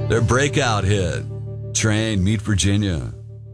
Their breakout hit, Train, Meet Virginia.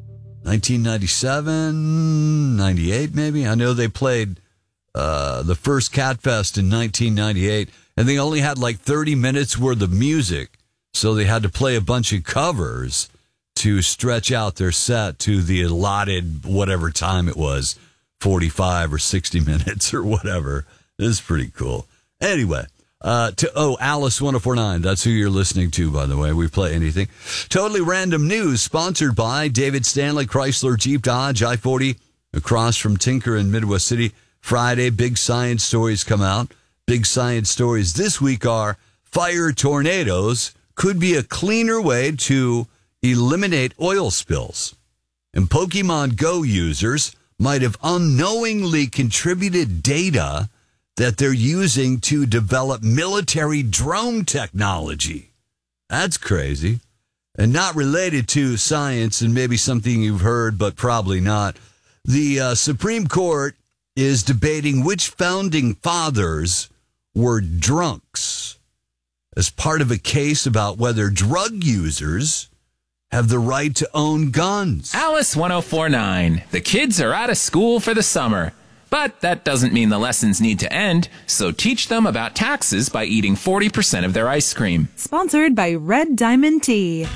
1997, 98 maybe? I know they played the first Catfest in 1998, and they only had like 30 minutes worth of music, so they had to play a bunch of covers to stretch out their set to the allotted whatever time it was, 45 or 60 minutes or whatever. This is pretty cool. Anyway, Alice 1049. That's who you're listening to, by the way. We play anything. Totally Random News, sponsored by David Stanley, Chrysler, Jeep, Dodge, I-40, across from Tinker in Midwest City. Friday, big science stories come out. Big science stories this week are fire tornadoes could be a cleaner way to eliminate oil spills. And Pokemon Go users might have unknowingly contributed data that they're using to develop military drone technology. That's crazy. And not related to science, and maybe something you've heard, but probably not. The Supreme Court is debating which founding fathers were drunks as part of a case about whether drug users have the right to own guns. Alice 1049. The kids are out of school for the summer. But that doesn't mean the lessons need to end, so teach them about taxes by eating 40% of their ice cream. Sponsored by Red Diamond Tea.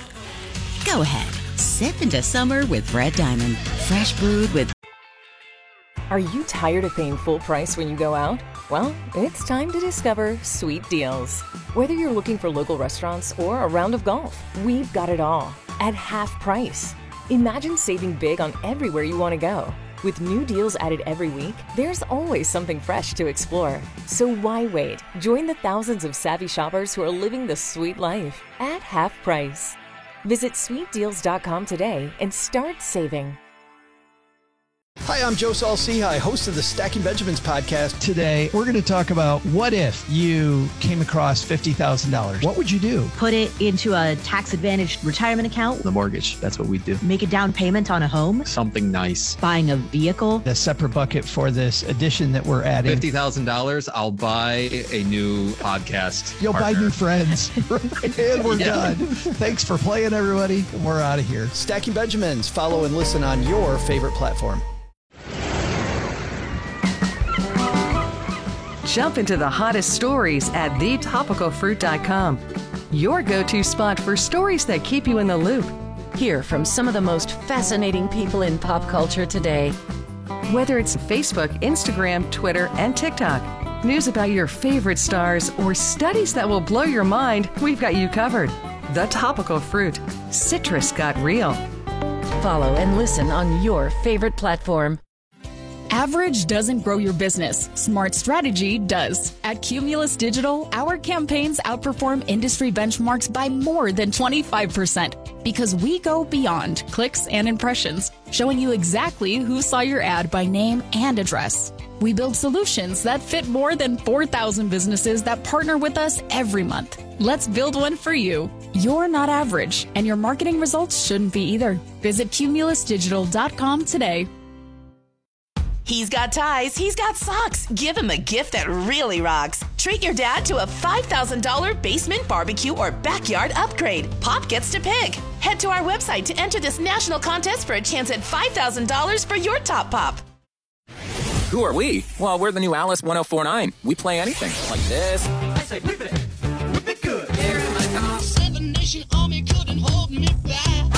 Go ahead, sip into summer with Red Diamond. Fresh brewed with... Are you tired of paying full price when you go out? Well, it's time to discover Sweet Deals. Whether you're looking for local restaurants or a round of golf, we've got it all at half price. Imagine saving big on everywhere you want to go. With new deals added every week, there's always something fresh to explore. So why wait? Join the thousands of savvy shoppers who are living the sweet life at half price. Visit sweetdeals.com today and start saving. Hi, I'm Joe Saul-Sehy, host of the Stacking Benjamins podcast. Today, we're going to talk about what if you came across $50,000? What would you do? Put it into a tax-advantaged retirement account. The mortgage, that's what we do. Make a down payment on a home. Something nice. Buying a vehicle. A separate bucket for this addition that we're adding. $50,000, I'll buy a new podcast You'll partner. buy new friends. And we're done. Thanks for playing, everybody. We're out of here. Stacking Benjamins. Follow and listen on your favorite platform. Jump into the hottest stories at thetopicalfruit.com. Your go-to spot for stories that keep you in the loop. Hear from some of the most fascinating people in pop culture today. Whether it's Facebook, Instagram, Twitter, and TikTok, news about your favorite stars, or studies that will blow your mind, we've got you covered. The Topical Fruit. Citrus got real. Follow and listen on your favorite platform. Average doesn't grow your business. Smart strategy does. At Cumulus Digital, our campaigns outperform industry benchmarks by more than 25% because we go beyond clicks and impressions, showing you exactly who saw your ad by name and address. We build solutions that fit more than 4,000 businesses that partner with us every month. Let's build one for you. You're not average, and your marketing results shouldn't be either. Visit cumulusdigital.com today. He's got ties, he's got socks. Give him a gift that really rocks. Treat your dad to a $5,000 basement barbecue or backyard upgrade. Pop gets to pick. Head to our website to enter this national contest for a chance at $5,000 for your top pop. Who are we? Well, we're the new Alice 1049. We play anything like this. I say whip it. Whip it good. Here in my car. 7 Nation Army couldn't hold me back.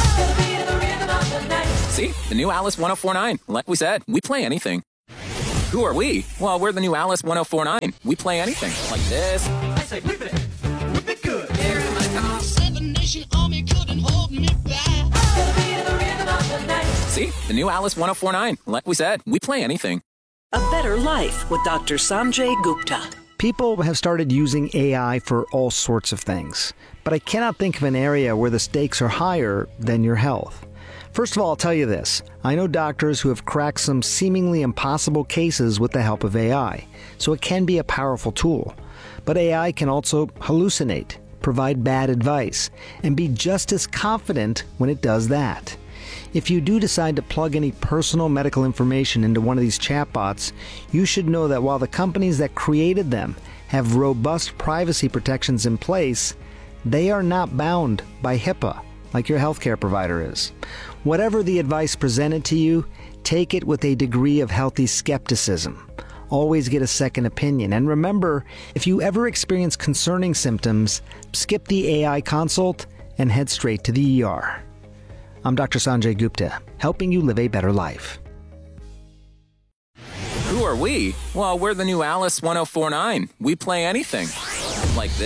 See? The new Alice 1049. Like we said, we play anything. Who are we? Well, we're the new Alice 1049. We play anything like this. I say whip it. Whip it good. Here in my car. 7 Nation Army couldn't hold me back. See? The new Alice 1049. Like we said, we play anything. A Better Life with Dr. Sanjay Gupta. People have started using AI for all sorts of things, but I cannot think of an area where the stakes are higher than your health. First of all, I'll tell you this. I know doctors who have cracked some seemingly impossible cases with the help of AI, so it can be a powerful tool. But AI can also hallucinate, provide bad advice, and be just as confident when it does that. If you do decide to plug any personal medical information into one of these chatbots, you should know that while the companies that created them have robust privacy protections in place, They are not bound by HIPAA like your healthcare provider is. Whatever the advice presented to you, take it with a degree of healthy skepticism. Always get a second opinion. And remember, if you ever experience concerning symptoms, skip the AI consult and head straight to the ER. I'm Dr. Sanjay Gupta, helping you live a better life. Who are we? Well, we're the new Alice 1049. We play anything. Like this.